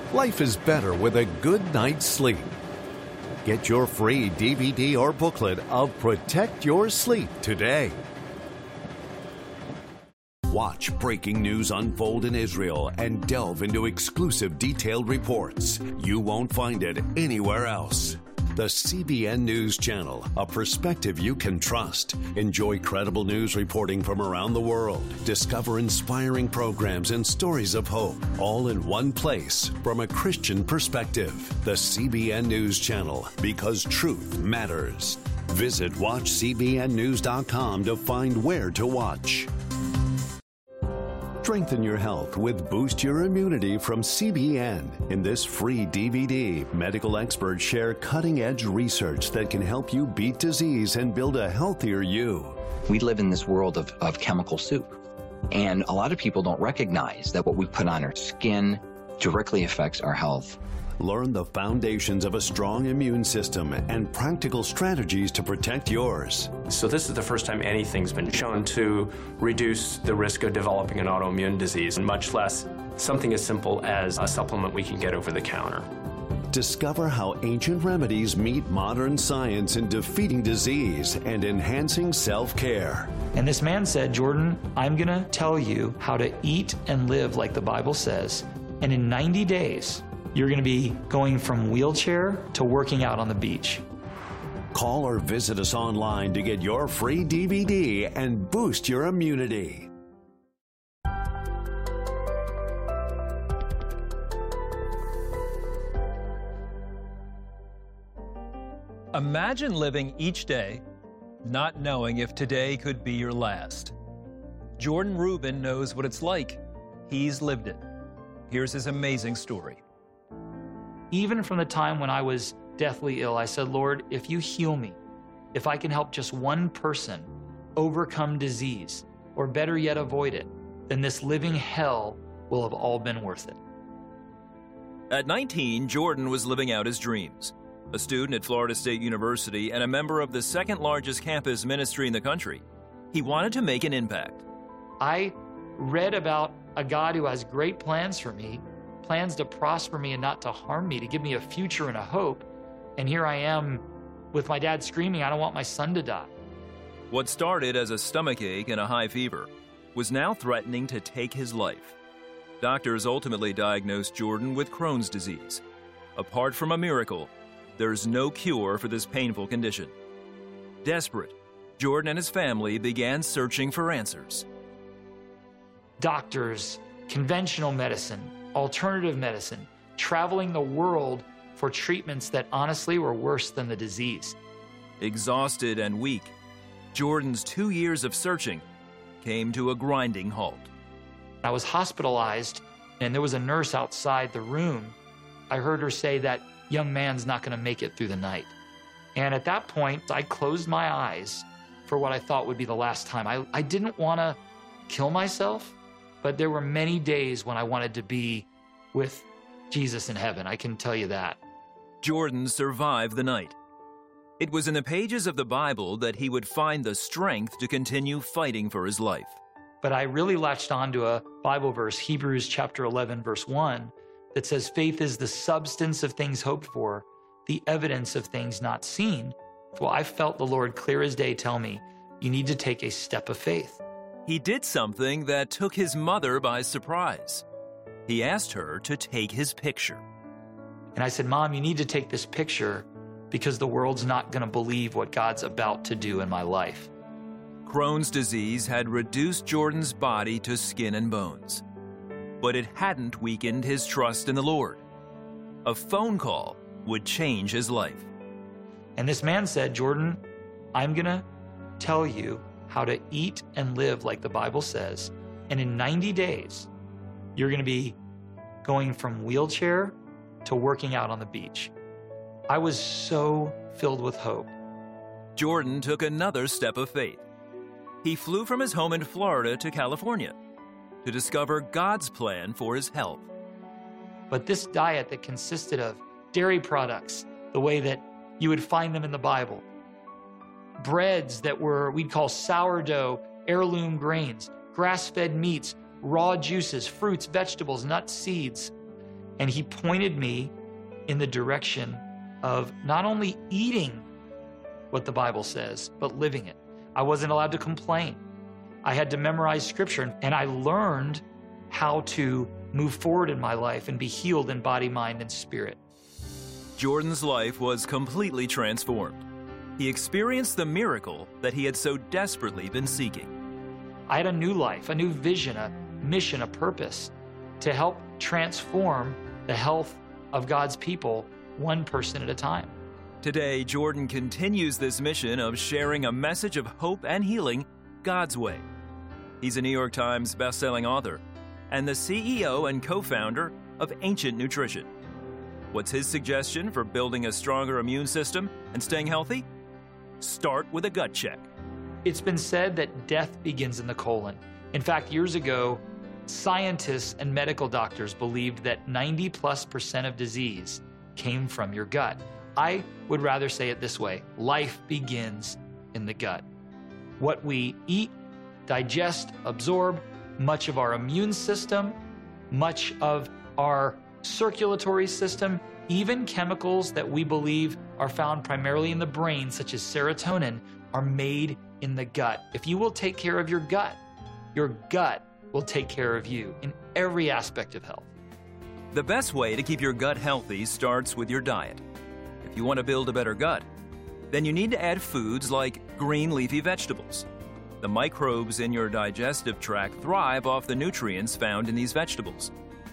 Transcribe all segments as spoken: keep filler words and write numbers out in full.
Life is better with a good night's sleep. Get your free D V D or booklet of Protect Your Sleep today. Watch breaking news unfold in Israel and delve into exclusive detailed reports. You won't find it anywhere else. The C B N News Channel, a perspective you can trust. Enjoy credible news reporting from around the world. Discover inspiring programs and stories of hope, all in one place from a Christian perspective. The C B N News Channel, because truth matters. Visit watch c b n news dot com to find where to watch. Strengthen your health with Boost Your Immunity from C B N. In this free D V D, medical experts share cutting-edge research that can help you beat disease and build a healthier you. We live in this world of, of chemical soup, and a lot of people don't recognize that what we put on our skin directly affects our health. Learn the foundations of a strong immune system and practical strategies to protect yours. So this is the first time anything's been shown to reduce the risk of developing an autoimmune disease, and much less something as simple as a supplement we can get over the counter. Discover how ancient remedies meet modern science in defeating disease and enhancing self-care. And this man said, Jordan, I'm going to tell you how to eat and live like the Bible says, and in ninety days, you're going to be going from wheelchair to working out on the beach. Call or visit us online to get your free D V D and boost your immunity. Imagine living each day not knowing if today could be your last. Jordan Rubin knows what it's like. He's lived it. Here's his amazing story. Even from the time when I was deathly ill, I said, Lord, if you heal me, if I can help just one person overcome disease, or better yet, avoid it, then this living hell will have all been worth it. At nineteen, Jordan was living out his dreams. A student at Florida State University and a member of the second largest campus ministry in the country, he wanted to make an impact. I read about a God who has great plans for me, plans to prosper me and not to harm me, to give me a future and a hope. And here I am with my dad screaming, I don't want my son to die. What started as a stomachache and a high fever was now threatening to take his life. Doctors ultimately diagnosed Jordan with Crohn's disease. Apart from a miracle, there's no cure for this painful condition. Desperate, Jordan and his family began searching for answers. Doctors, conventional medicine, alternative medicine, traveling the world for treatments that honestly were worse than the disease. Exhausted and weak, Jordan's two years of searching came to a grinding halt. I was hospitalized, and there was a nurse outside the room. I heard her say, that young man's not going to make it through the night. And at that point, I closed my eyes for what I thought would be the last time. I, I didn't want to kill myself, but there were many days when I wanted to be with Jesus in heaven. I can tell you that. Jordan survived the night. It was in the pages of the Bible that he would find the strength to continue fighting for his life. But I really latched onto a Bible verse, Hebrews chapter eleven, verse one, that says, faith is the substance of things hoped for, the evidence of things not seen. Well, I felt the Lord clear as day tell me, you need to take a step of faith. He did something that took his mother by surprise. He asked her to take his picture. And I said, Mom, you need to take this picture because the world's not going to believe what God's about to do in my life. Crohn's disease had reduced Jordan's body to skin and bones, but it hadn't weakened his trust in the Lord. A phone call would change his life. And this man said, Jordan, I'm going to tell you how to eat and live like the Bible says, and in ninety days, you're going to be going from wheelchair to working out on the beach. I was so filled with hope. Jordan took another step of faith. He flew from his home in Florida to California to discover God's plan for his health. But this diet that consisted of dairy products, the way that you would find them in the Bible, breads that were, we'd call sourdough, heirloom grains, grass-fed meats, raw juices, fruits, vegetables, nuts, seeds, And he pointed me in the direction of not only eating what the Bible says, but living it. I wasn't allowed to complain. I had to memorize scripture, and I learned how to move forward in my life and be healed in body, mind, and spirit. Jordan's life was completely transformed. He experienced the miracle that he had so desperately been seeking. I had a new life, a new vision, a mission, a purpose to help transform the health of God's people one person at a time. Today, Jordan continues this mission of sharing a message of hope and healing God's way. He's a New York Times bestselling author and the C E O and co-founder of Ancient Nutrition. What's his suggestion for building a stronger immune system and staying healthy? Start with a gut check. It's been said that death begins in the colon. In fact, years ago, scientists and medical doctors believed that ninety plus percent of disease came from your gut. I would rather say it this way: life begins in the gut. What we eat, digest, absorb, much of our immune system, much of our circulatory system, even chemicals that we believe are found primarily in the brain, such as serotonin, are made in the gut. If you will take care of your gut, your gut will take care of you in every aspect of health. The best way to keep your gut healthy starts with your diet. If you want to build a better gut, then you need to add foods like green leafy vegetables. The microbes in your digestive tract thrive off the nutrients found in these vegetables.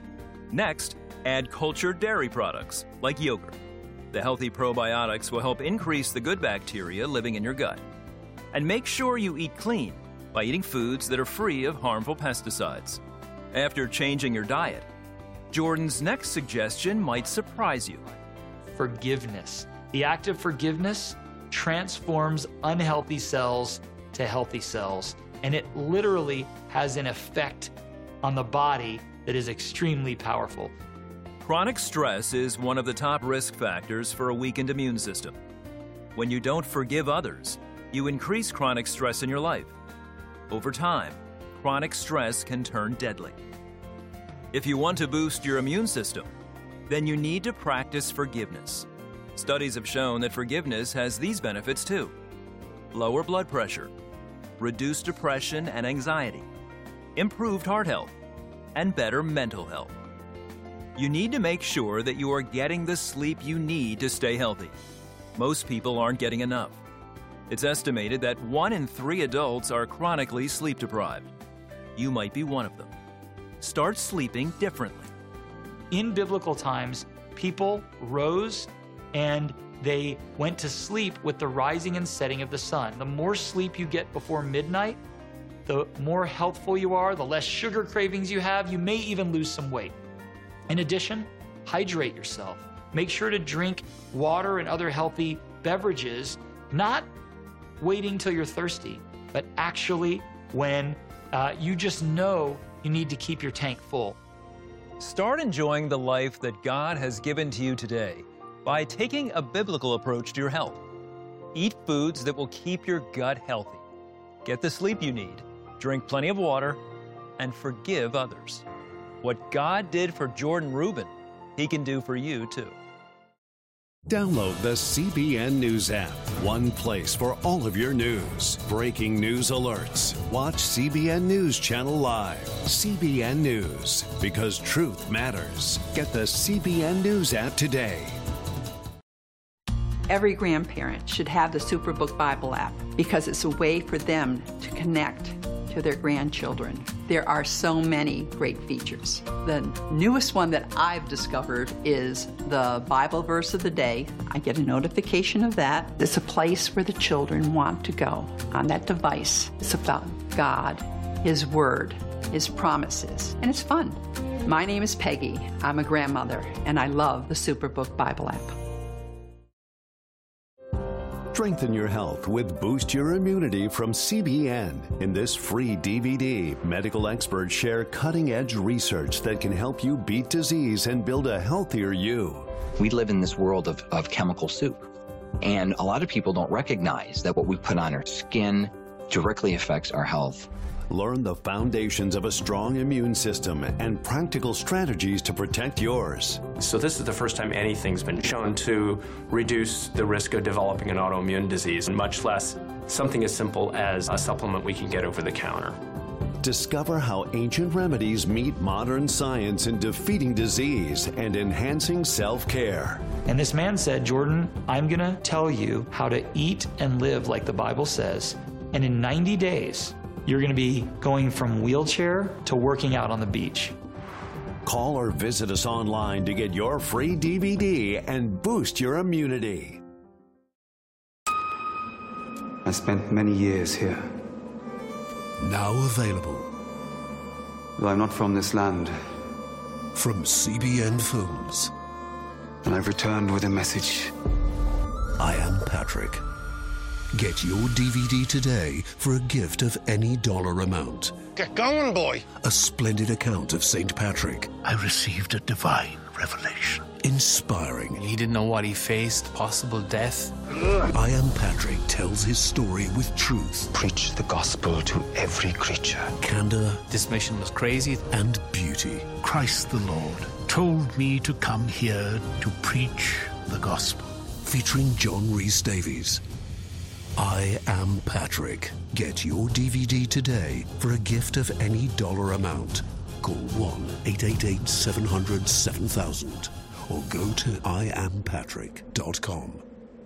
Next, add cultured dairy products like yogurt. The healthy probiotics will help increase the good bacteria living in your gut. And make sure you eat clean by eating foods that are free of harmful pesticides. After changing your diet, Jordan's next suggestion might surprise you. Forgiveness. The act of forgiveness transforms unhealthy cells to healthy cells, and it literally has an effect on the body that is extremely powerful. Chronic stress is one of the top risk factors for a weakened immune system. When you don't forgive others, you increase chronic stress in your life. Over time, chronic stress can turn deadly. If you want to boost your immune system, then you need to practice forgiveness. Studies have shown that forgiveness has these benefits too: lower blood pressure, reduced depression and anxiety, improved heart health, and better mental health. You need to make sure that you are getting the sleep you need to stay healthy. Most people aren't getting enough. It's estimated that one in three adults are chronically sleep deprived. You might be one of them. Start sleeping differently. In biblical times, people rose and they went to sleep with the rising and setting of the sun. The more sleep you get before midnight, the more healthful you are, the less sugar cravings you have. You may even lose some weight. In addition, hydrate yourself. Make sure to drink water and other healthy beverages, not waiting till you're thirsty, but actually when uh, you just know you need to keep your tank full. Start enjoying the life that God has given to you today by taking a biblical approach to your health. Eat foods that will keep your gut healthy. Get the sleep you need, drink plenty of water, and forgive others. What God did for Jordan Rubin, He can do for you too. Download the C B N News app. One place for all of your news. Breaking news alerts. Watch C B N News Channel Live. C B N News, because truth matters. Get the C B N News app today. Every grandparent should have the Superbook Bible app because it's a way for them to connect to their grandchildren. There are so many great features. The newest one that I've discovered is the Bible verse of the day. I get a notification of that. It's a place where the children want to go on that device. It's about God, His Word, His promises, and it's fun. My name is Peggy. I'm a grandmother, and I love the Superbook Bible app. Strengthen your health with Boost Your Immunity from C B N. In this free D V D, medical experts share cutting-edge research that can help you beat disease and build a healthier you. We live in this world of, of chemical soup, and a lot of people don't recognize that what we put on our skin directly affects our health. Learn the foundations of a strong immune system and practical strategies to protect yours. So this is the first time anything's been shown to reduce the risk of developing an autoimmune disease, much less something as simple as a supplement we can get over the counter. Discover how ancient remedies meet modern science in defeating disease and enhancing self-care. And this man said, Jordan, I'm going to tell you how to eat and live like the Bible says. And in ninety days, you're going to be going from wheelchair to working out on the beach. Call or visit us online to get your free D V D and boost your immunity. I spent many years here. Now available. Though I'm not from this land. From C B N Films. And I've returned with a message. I Am Patrick. Get your D V D today for a gift of any dollar amount. Get going, boy. A splendid account of Saint Patrick. I received a divine revelation. Inspiring. He didn't know what he faced, possible death. I Am Patrick tells his story with truth. Preach the gospel to every creature. Candor. This mission was crazy. And beauty. Christ the Lord told me to come here to preach the gospel. Featuring John Rhys Davies. I Am Patrick. Get your D V D today for a gift of any dollar amount. Call one eight eight eight, seven hundred, seven thousand or go to I am patrick dot com.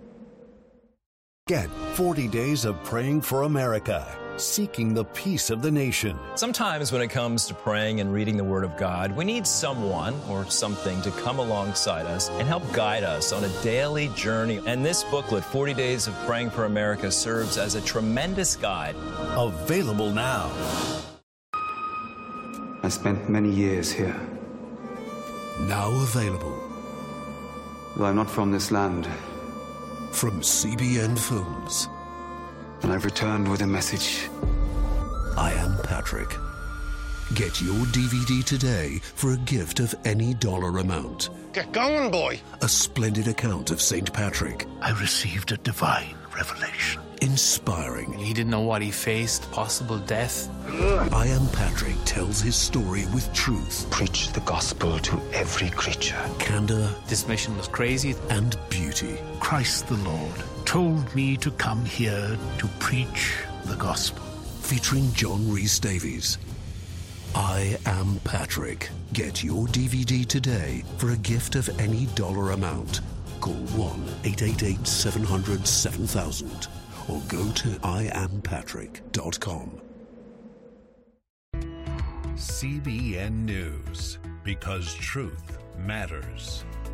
Get forty days of praying for America, seeking the peace of the nation. Sometimes when it comes to praying and reading the Word of God, we need someone or something to come alongside us and help guide us on a daily journey. And this booklet, forty days of Praying for America, serves as a tremendous guide. Available now. I spent many years here. Now available. Though I'm not from this land. From C B N Films. And I've returned with a message. I Am Patrick. Get your D V D today for a gift of any dollar amount. Get going, boy. A splendid account of Saint Patrick. I received a divine revelation. Inspiring. He didn't know what he faced, possible death. I Am Patrick tells his story with truth. Preach the gospel to every creature. Candor. This mission was crazy. And beauty. Christ the Lord told me to come here to preach the gospel. Featuring John Rhys Davies. I Am Patrick. Get your D V D today for a gift of any dollar amount. Call one eight eight eight, seven hundred, seven thousand or go to I am patrick dot com. C B N News, because truth matters.